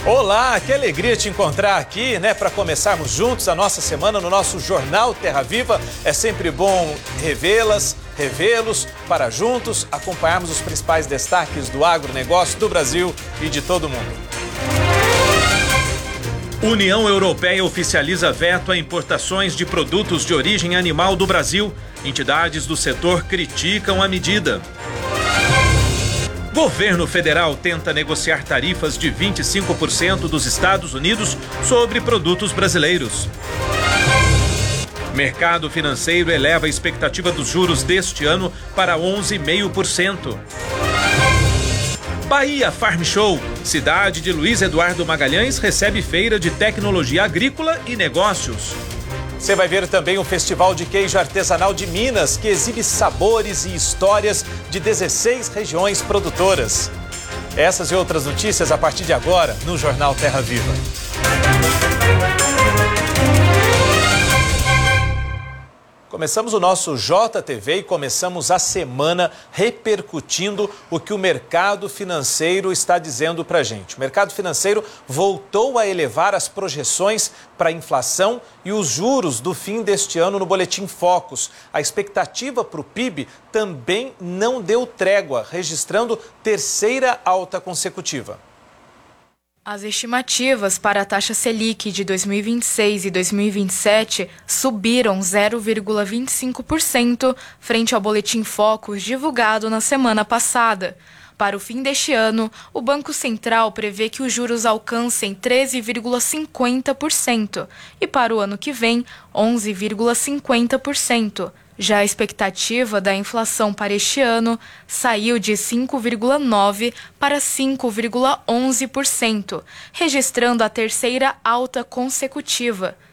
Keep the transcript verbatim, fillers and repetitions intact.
Olá, que alegria te encontrar aqui, né, para começarmos juntos a nossa semana no nosso Jornal Terra Viva. É sempre bom revê-las, revê-los, para juntos acompanharmos os principais destaques do agronegócio do Brasil e de todo o mundo. União Europeia oficializa veto a importações de produtos de origem animal do Brasil. Entidades do setor criticam a medida. Governo federal tenta negociar tarifas de vinte e cinco por cento dos Estados Unidos sobre produtos brasileiros. Mercado financeiro eleva a expectativa dos juros deste ano para onze vírgula cinco por cento. Bahia Farm Show. Cidade de Luiz Eduardo Magalhães recebe feira de tecnologia agrícola e negócios. Você vai ver também o Festival de Queijo Artesanal de Minas, que exibe sabores e histórias de dezesseis regiões produtoras. Essas e outras notícias a partir de agora no Jornal Terra Viva. Começamos o nosso J T V e começamos a semana repercutindo o que o mercado financeiro está dizendo para a gente. O mercado financeiro voltou a elevar as projeções para a inflação e os juros do fim deste ano no Boletim Focus. A expectativa para o P I B também não deu trégua, registrando terceira alta consecutiva. As estimativas para a taxa Selic de dois mil e vinte e seis e dois mil e vinte e sete subiram zero vírgula vinte e cinco por cento frente ao Boletim Focus divulgado na semana passada. Para o fim deste ano, o Banco Central prevê que os juros alcancem treze vírgula cinquenta por cento e para o ano que vem, onze vírgula cinquenta por cento. Já a expectativa da inflação para este ano saiu de cinco vírgula nove por cento para cinco vírgula onze por cento, registrando a terceira alta consecutiva.